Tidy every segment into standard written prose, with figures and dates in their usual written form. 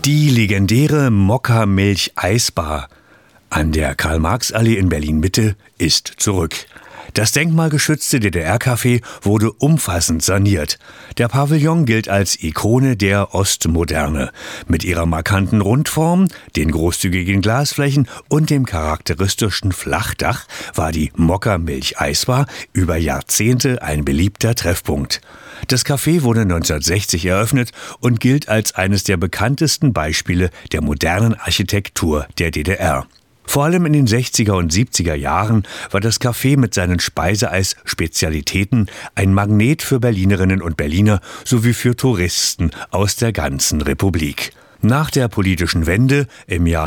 Die legendäre Mokka-Milch-Eisbar an der Karl-Marx-Allee in Berlin-Mitte ist zurück. Das denkmalgeschützte DDR-Café wurde umfassend saniert. Der Pavillon gilt als Ikone der Ostmoderne. Mit ihrer markanten Rundform, den großzügigen Glasflächen und dem charakteristischen Flachdach war die Mokka-Milch-Eisbar über Jahrzehnte ein beliebter Treffpunkt. Das Café wurde 1960 eröffnet und gilt als eines der bekanntesten Beispiele der modernen Architektur der DDR. Vor allem in den 60er und 70er Jahren war das Café mit seinen Speiseeis-Spezialitäten ein Magnet für Berlinerinnen und Berliner sowie für Touristen aus der ganzen Republik. Nach der politischen Wende im Jahr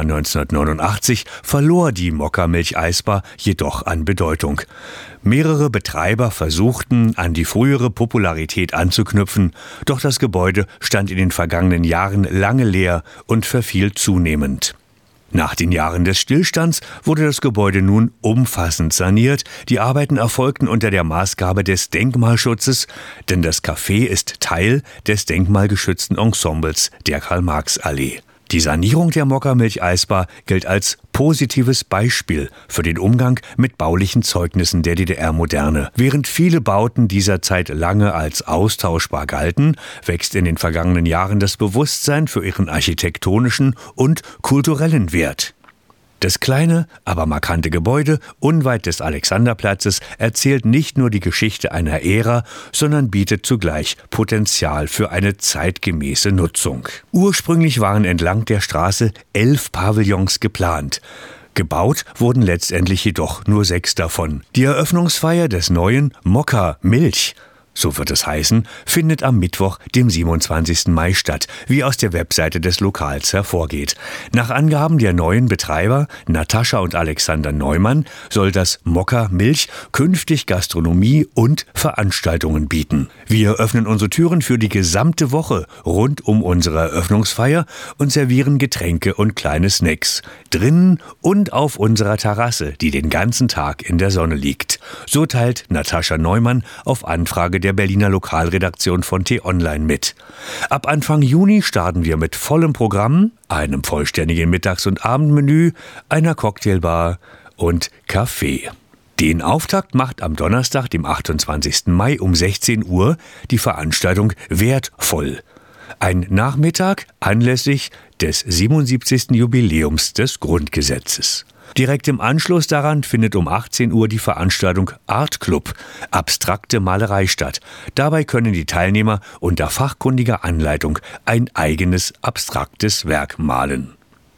1989 verlor die Mokka-Milch-Eisbar jedoch an Bedeutung. Mehrere Betreiber versuchten, an die frühere Popularität anzuknüpfen, doch das Gebäude stand in den vergangenen Jahren lange leer und verfiel zunehmend. Nach den Jahren des Stillstands wurde das Gebäude nun umfassend saniert. Die Arbeiten erfolgten unter der Maßgabe des Denkmalschutzes, denn das Café ist Teil des denkmalgeschützten Ensembles der Karl-Marx-Allee. Die Sanierung der Mokka-Milch-Eisbar gilt als positives Beispiel für den Umgang mit baulichen Zeugnissen der DDR-Moderne. Während viele Bauten dieser Zeit lange als austauschbar galten, wächst in den vergangenen Jahren das Bewusstsein für ihren architektonischen und kulturellen Wert. Das kleine, aber markante Gebäude unweit des Alexanderplatzes erzählt nicht nur die Geschichte einer Ära, sondern bietet zugleich Potenzial für eine zeitgemäße Nutzung. Ursprünglich waren entlang der Straße 11 Pavillons geplant. Gebaut wurden letztendlich jedoch nur 6 davon. Die Eröffnungsfeier des neuen Mokka-Milch, so wird es heißen, findet am Mittwoch, dem 27. Mai statt, wie aus der Webseite des Lokals hervorgeht. Nach Angaben der neuen Betreiber, Natascha und Alexander Neumann, soll das Mokka-Milch künftig Gastronomie und Veranstaltungen bieten. Wir öffnen unsere Türen für die gesamte Woche rund um unsere Eröffnungsfeier und servieren Getränke und kleine Snacks. Drinnen und auf unserer Terrasse, die den ganzen Tag in der Sonne liegt. So teilt Natascha Neumann auf Anfrage der Berliner Lokalredaktion von T-Online mit. Ab Anfang Juni starten wir mit vollem Programm, einem vollständigen Mittags- und Abendmenü, einer Cocktailbar und Kaffee. Den Auftakt macht am Donnerstag, dem 28. Mai um 16 Uhr die Veranstaltung Wertvoll. Ein Nachmittag anlässlich des 77. Jubiläums des Grundgesetzes. Direkt im Anschluss daran findet um 18 Uhr die Veranstaltung Art Club, abstrakte Malerei statt. Dabei können die Teilnehmer unter fachkundiger Anleitung ein eigenes abstraktes Werk malen.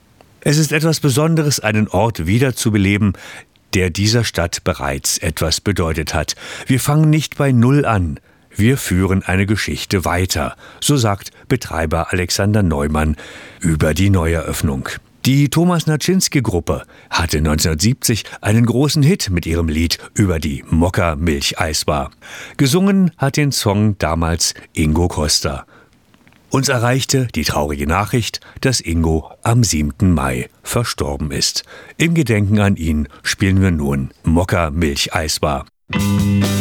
Es ist etwas Besonderes, einen Ort wiederzubeleben, der dieser Stadt bereits etwas bedeutet hat. Wir fangen nicht bei Null an. Wir führen eine Geschichte weiter, so sagt Betreiber Alexander Neumann über die Neueröffnung. Die Thomas-Naczynski-Gruppe hatte 1970 einen großen Hit mit ihrem Lied über die Mokka-Milch-Eisbar. Gesungen hat den Song damals Ingo Costa. Uns erreichte die traurige Nachricht, dass Ingo am 7. Mai verstorben ist. Im Gedenken an ihn spielen wir nun Mokka-Milch-Eisbar.